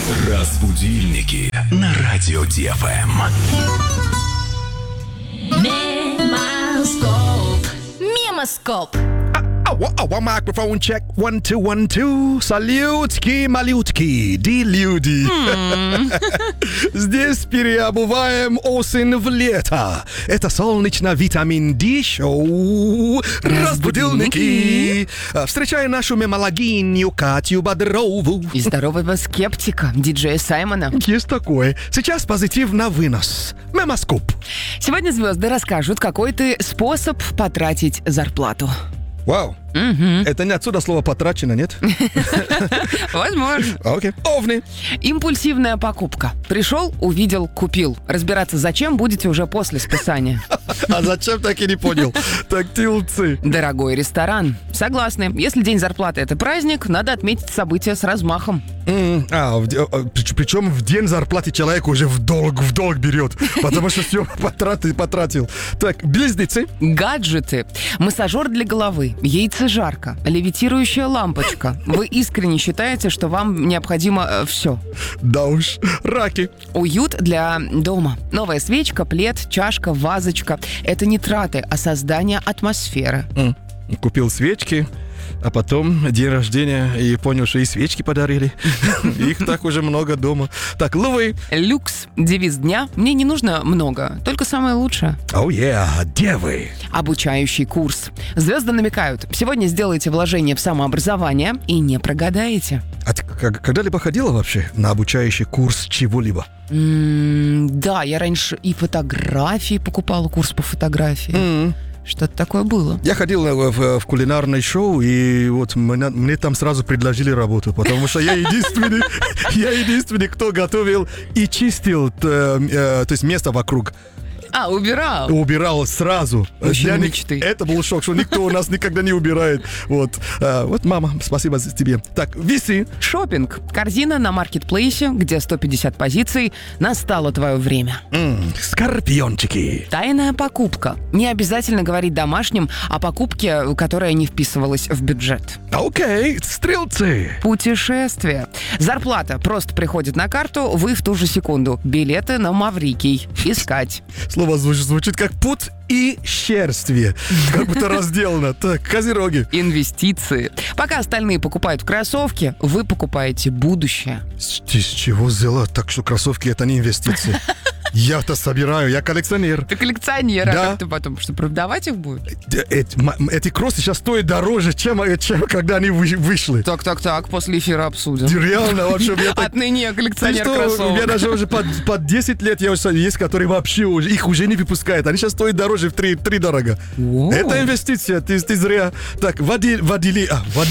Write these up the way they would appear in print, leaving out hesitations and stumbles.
Разбудильники на радио ДФМ. Мемоскоп. Our microphone check. 1, 2, 1, 2. Салютки, малютки, люди. Здесь переобуваем осень в лето. Это солнечно-витамин D шоу Разбудильники. Встречай нашу мемологиню Катю Бодрову. И здорового скептика, диджея Саймона. Есть такое. Сейчас позитив на вынос. Мемоскоп. Сегодня звезды расскажут, какой ты способ потратить зарплату. Вау. Это не отсюда слово «потрачено», нет? Возможно. Окей. Овны. Импульсивная покупка. Пришел, увидел, купил. Разбираться зачем будете уже после списания. А зачем, так и не понял. Тактилцы. Дорогой ресторан. Согласны. Если день зарплаты — это праздник, надо отметить событие с размахом. Причем в день зарплаты человек уже в долг берет, потому что все потратил. Так, близнецы. Гаджеты. Массажер для головы. Яйцежарка. Левитирующая лампочка. Вы искренне считаете, что вам необходимо все. Да уж. Раки. Уют для дома. Новая свечка, плед, чашка, вазочка. Это не траты, а создание атмосферы. Купил свечки, а потом день рождения и понял, что и свечки подарили. Их так уже много дома. Так, львы. Люкс. Девиз дня. Мне не нужно много, только самое лучшее. Девы. Обучающий курс. Звезды намекают. Сегодня сделайте вложение в самообразование и не прогадаете. А ты когда-либо ходила вообще на обучающий курс чего-либо? Да, я раньше и фотографии покупала, курс по фотографии. Что-то такое было. Я ходил в кулинарное шоу, и вот мне там сразу предложили работу, потому что я единственный, кто готовил и чистил, то есть место вокруг. Убирал. Убирал сразу. Мужчина мечты. Это был шок, что никто у нас никогда не убирает. Вот, мама, спасибо тебе. Так, весы. Шопинг. Корзина на маркетплейсе, где 150 позиций. Настало твое время. Скорпиончики. Тайная покупка. Не обязательно говорить домашним о покупке, которая не вписывалась в бюджет. Окей, стрелцы. Путешествие. Зарплата просто приходит на карту, вы в ту же секунду. Билеты на Маврикий. Искать. Слово звучит как путь и счастье. Как будто разделано. Так, козероги. Инвестиции. Пока остальные покупают кроссовки, вы покупаете будущее. Ты с чего взяла? Так что кроссовки — это не инвестиции. Я-то собираю, я коллекционер. Ты коллекционер, да. А как ты потом, что продавать их будешь? Эти кроссы сейчас стоят дороже, чем когда они вышли. Так, после эфира обсудим. Реально, вообще. Отныне я коллекционер кроссовок. У меня даже уже под 10 лет есть, которые вообще их уже не выпускают. Они сейчас стоят дороже в 3 дорого. Это инвестиция, ты зря. Так, водолей.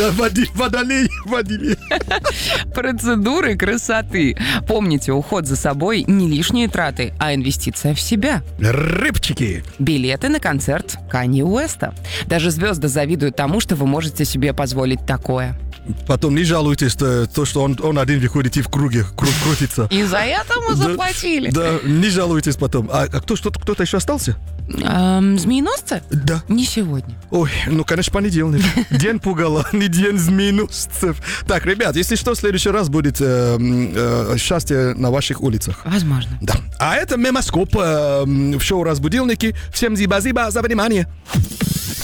Процедуры красоты. Помните, уход за собой не лишние траты, а инвестиция в себя. Рыбчики. Билеты на концерт Канье Уэста. Даже звезды завидуют тому, что вы можете себе позволить такое. Потом не жалуйтесь, то, что он один выходит и в круге крутится. И за это мы заплатили. Да, не жалуйтесь потом. А кто-то еще остался? Змееносцы? Да. Не сегодня. Ой, конечно, понедельник. День пугала, не день змееносцев. Так, ребят, если что, в следующий раз будет счастье на ваших улицах. Возможно. Да. А это мемоскоп в шоу «Разбудильники». Всем зиба-зиба за внимание.